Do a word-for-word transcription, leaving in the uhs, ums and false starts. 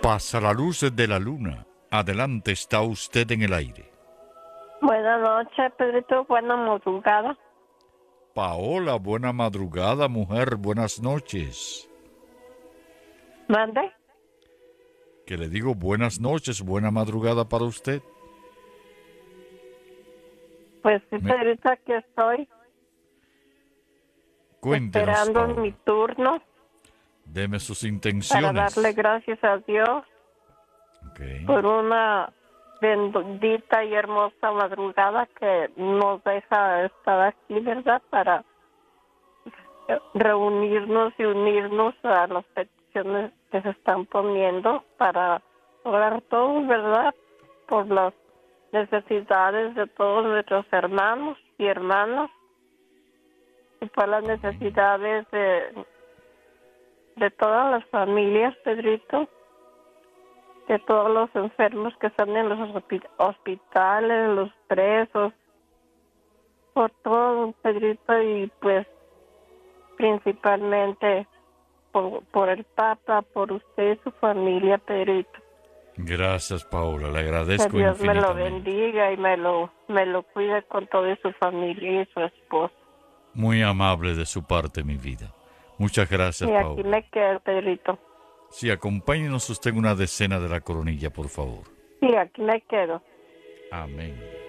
Pasa la luz de la luna. Adelante, está usted en el aire. Buenas noches, Pedrito. Buena madrugada. Paola, buena madrugada, mujer. Buenas noches. ¿Mande? Que le digo buenas noches, buena madrugada para usted. Pues sí, Me... Pedrito, aquí estoy. Cuéntenos, esperando Paola. mi turno. Deme sus intenciones. Para darle gracias a Dios okay. por una bendita y hermosa madrugada que nos deja estar aquí, ¿verdad? Para reunirnos y unirnos a las peticiones que se están poniendo para orar todos, ¿verdad? Por las necesidades de todos nuestros hermanos y hermanas y por las necesidades de, de todas las familias, Pedrito, de todos los enfermos que están en los hospitales, los presos, por todo, Pedrito, y pues principalmente por, por el Papa, por usted y su familia, Pedrito. Gracias, Paola, le agradezco que Dios me lo infinitamente. bendiga y me lo, me lo cuide con toda su familia y su esposa. Muy amable de su parte, mi vida. Muchas gracias, y Paola. aquí me quedo, Pedrito. Sí, acompáñenos usted en una decena de la coronilla, por favor. Sí, aquí me quedo. Amén.